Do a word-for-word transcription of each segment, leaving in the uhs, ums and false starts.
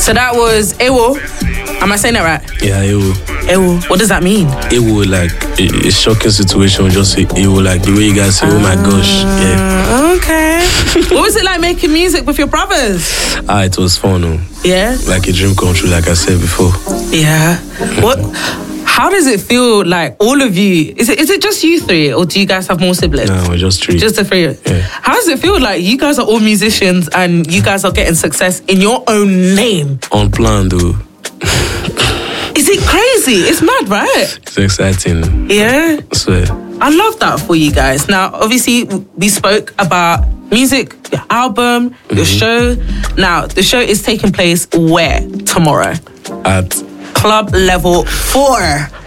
So that was Ewo. Am I saying that right? Yeah, Ewo. Ewo. What does that mean? Ewo, like, a, a shocking situation. Just say Ewo, like, the way you guys say, oh my gosh. Yeah. Okay. What was it like making music with your brothers? Ah, it was fun. Oh. Yeah? Like a dream come true, like I said before. Yeah. What? How does it feel like all of you? Is it is it just you three, or do you guys have more siblings? No, we're just three. Just the three. Yeah. How does it feel like you guys are all musicians and you guys are getting success in your own name? Unplanned, though. Is it crazy? It's mad, right? It's exciting. Yeah. I swear. I love that for you guys. Now, obviously, we spoke about music, your album, your Mm-hmm. show. Now, the show is taking place where tomorrow? At Club Level four.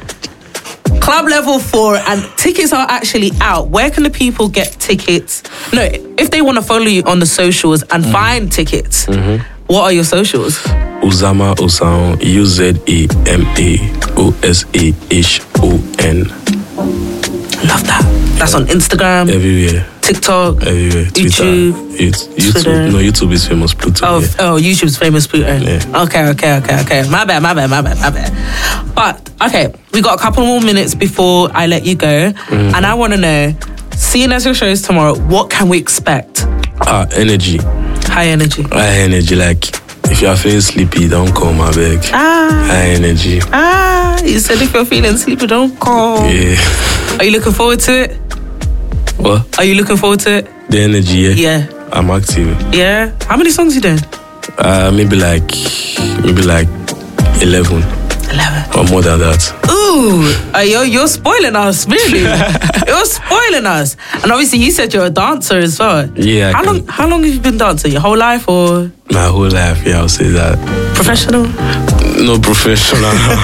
Club Level four, and tickets are actually out. Where can the people get tickets? No, if they want to follow you on the socials and Mm-hmm. find tickets, what are your socials? Uzama Osaon, U Z A M A O S A H O N. Love that. That's on Instagram, Everywhere. TikTok, Everywhere. YouTube, Twitter. It- Twitter. YouTube. No, YouTube is famous. Pluto. Oh, yeah. oh, YouTube's famous Pluto. Yeah. Okay, okay, okay, okay. My bad, my bad, my bad, my bad. But, okay, we got a couple more minutes before I let you go. Mm-hmm. And I want to know, seeing as your show is tomorrow, what can we expect? Ah, energy. High energy. High energy. Like, if you are feeling sleepy, don't come, I beg. Ah, High energy. ah, you said if you're feeling sleepy, don't call. Yeah. Are you looking forward to it? What? Are you looking forward to it? The energy, yeah? Yeah. I'm active. Yeah? How many songs you doing? Uh, maybe like, maybe like eleven. eleven. Or more than that. Ooh, uh, you're, you're spoiling us, really. You're spoiling us. And obviously, you said you're a dancer as well. Yeah, I How can- long? How long have you been dancing? Your whole life, or My whole life, yeah, I'll say that. professional? No professional.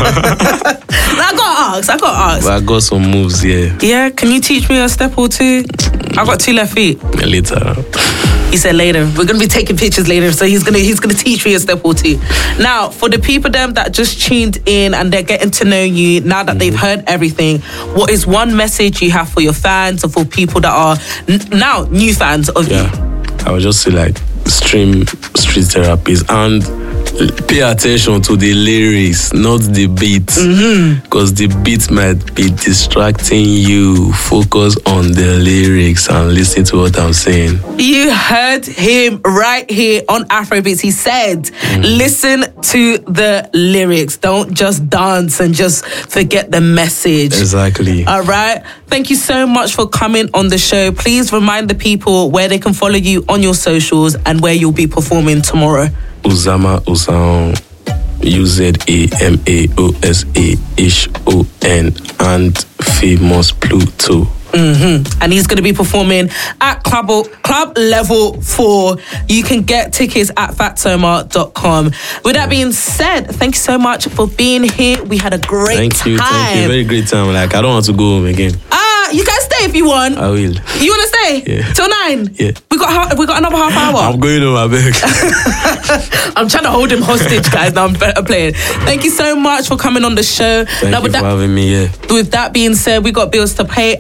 I got asked. I got But asked. I got some moves, yeah. Yeah, can you teach me a step or two? I got two left feet. Later. He said later. We're gonna be taking pictures later, so he's gonna he's gonna teach me a step or two. Now, for the people them that just tuned in and they're getting to know you now that they've heard everything, what is one message you have for your fans or for people that are n- now new fans of Yeah. I would just say like stream street therapies and pay attention to the lyrics, not the beat. Because the beat might be distracting you. Focus on the lyrics and listen to what I'm saying. you? You heard him right here on Afrobeats. He said, listen to the lyrics. Don't just dance and just forget the message. Exactly. All right. Thank you so much for coming on the show. Please remind the people where they can follow you on your socials and where you'll be performing tomorrow. Uzama Osaon, U Z A M A O S A H O N, and Famous Pluto. Mm-hmm. And he's going to be performing at Club, Club Level four. You can get tickets at fatsoma dot com. With that being said, thank you so much for being here. We had a great Thank time. you, thank you. Very great time. Like, I don't want to go home again. Ah, you can stay if you want. I will. You want to stay? Yeah. Till nine? Yeah. We got ha- we got another half hour. I'm going home, I beg. I'm trying to hold him hostage, guys. Now I'm better playing. Thank you so much for coming on the show. Thank now, you with for that, having me here. with that being said, we got bills to pay.